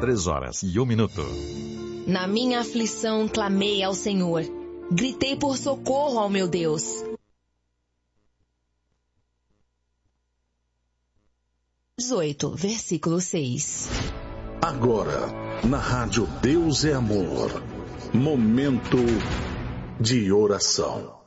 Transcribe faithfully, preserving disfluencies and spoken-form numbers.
Três horas e um minuto. Na minha aflição clamei ao Senhor. Gritei por socorro ao meu Deus. dezoito, versículo seis. Agora, na rádio Deus é Amor, momento de oração.